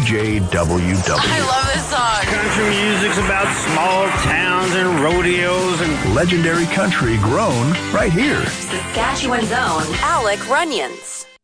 CJWW. I love this song. Country music's about small towns and rodeos and Legendary country grown right here. Saskatchewan's own Alec Runyons.